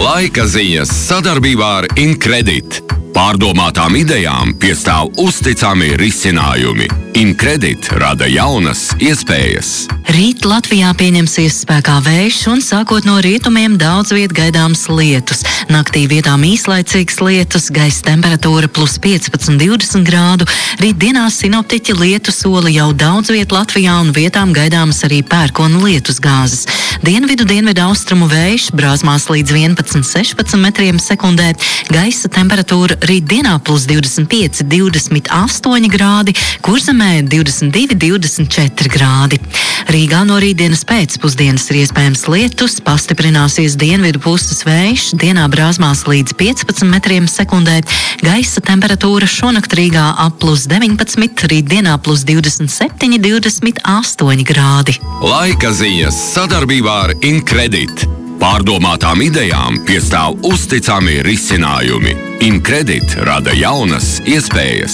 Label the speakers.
Speaker 1: Laika ziņas sadarbībā ar Incredit. Pārdomātām idejām piestāv uzticami risinājumi. Incredit rada jaunas iespējas.
Speaker 2: Rīt Latvijā pieņemsies spēkā vējš un sākot no rietumiem daudz viet gaidāms lietus. Naktī vietām īslaicīgs lietus, gaisa temperatūra plus 15–20 grādu. Rīt dienās sinoptiķi lietu soli jau daudz viet Latvijā un vietām gaidāmas arī pērkonu lietus gāzes. Dienvidu austrumu vējš brāzmās līdz 11–16 metriem sekundē. Gaisa temperatūra rīt dienā plus 25–28 grādi, Kurzemē 22–24 grādi. Rīgā no rītdienas pēcpusdienas ir iespējams lietus, pastiprināsies dienvidu puses vējš, dienā brāzmās līdz 15 metriem sekundē. Gaisa temperatūra šonakt Rīgā ap plus 19, rītdienā plus 27–28 grādi.
Speaker 1: Laika ziņas sadarbībā ar Incredit. Pārdomātām idejām piestāv uzticami risinājumi. Incredit rada jaunas iespējas.